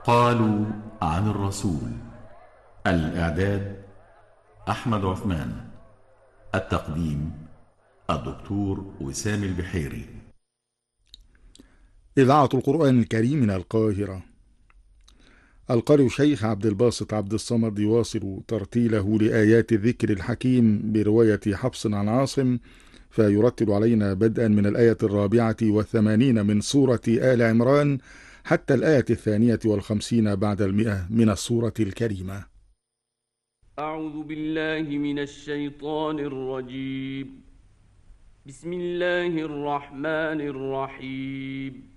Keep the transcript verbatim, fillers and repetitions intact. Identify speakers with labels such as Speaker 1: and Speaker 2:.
Speaker 1: قالوا عن الرسول. الإعداد أحمد عثمان. التقديم الدكتور وسام البحيري.
Speaker 2: إذاعة القرآن الكريم من القاهرة. القارئ الشيخ عبد الباسط عبد الصمد يواصل ترتيله لآيات الذكر الحكيم برواية حفص عن عاصم، فيرتل علينا بدءا من الآية الرابعة والثمانين من سورة آل عمران حتى الآية الثانية والخمسين بعد المئة من السورة الكريمة.
Speaker 3: أعوذ بالله من الشيطان الرجيم. بسم الله الرحمن الرحيم.